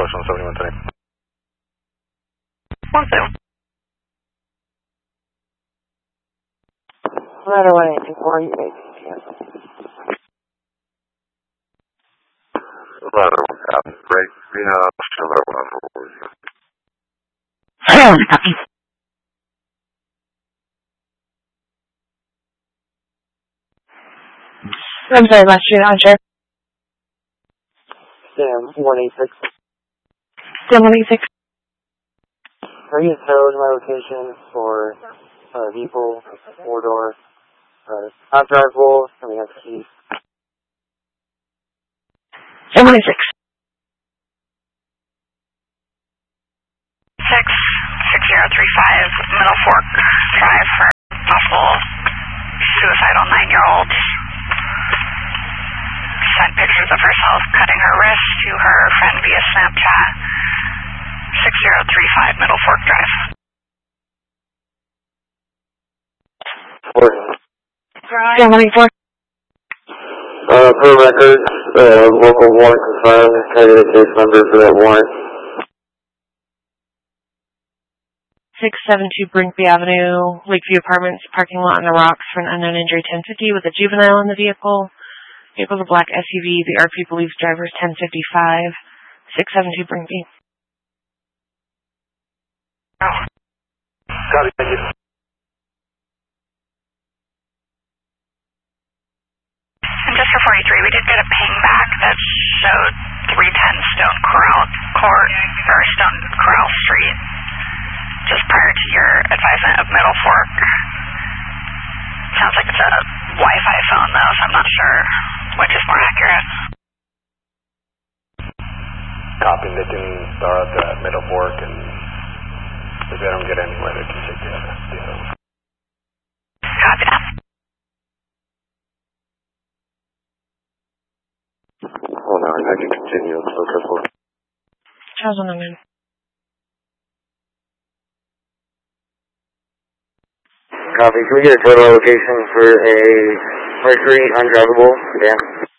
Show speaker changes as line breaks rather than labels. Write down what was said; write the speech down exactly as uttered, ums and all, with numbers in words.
approach on seventy-one ten.
One two.
Ladder one eight two four, you may be cancel.
Ladder one, copy. Break, Reno, ladder one, over.
Copy. I'm sorry, last unit on chair.
Sam one eight six.
Sam one eight six.
Are you towed my location for uh, vehicle, four door, uh, not drivable, and we have keys?
Sam one eight six. Six six zero three five Middle Fork Drive for possible suicidal nine year old. Sent pictures of herself cutting her wrist to her friend via Snapchat. six zero three five Middle Fork Drive.
Four.
Sam one eight four.
Uh, per record, uh, local warrant confirmed. Can I get a case number for that warrant?
six seven two Brinkby Avenue, Lakeview Apartments, parking lot on the rocks for an unknown injury ten fifty with a juvenile in the vehicle. Vehicle's a black S U V. The R P believes driver is ten fifty-five. six seven two Brinkby.
Oh. Got it, thank you.
And just for forty-three, we did get a ping back that showed three ten Stone Corral Court, or Stone Corral Street, just prior to your advisement of Middle Fork. Sounds like it's a Wi-Fi phone though, so I'm not sure which is more accurate.
Copy, they can start at Middle Fork, and if they don't get anywhere, they can take the other. The other one.
Copy that.
Hold on, I can continue. It's so simple.
Charles on the moon.
Copy. Can we get a total location for a Mercury undrivable? Yeah.